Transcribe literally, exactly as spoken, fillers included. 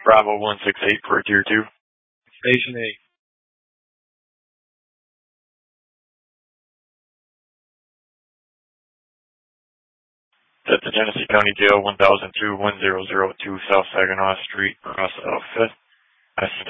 Bravo one six eight for tier two. Station eight. That's the Genesee County Jail, one thousand two, one zero zero two South Saginaw Street, across of fifth.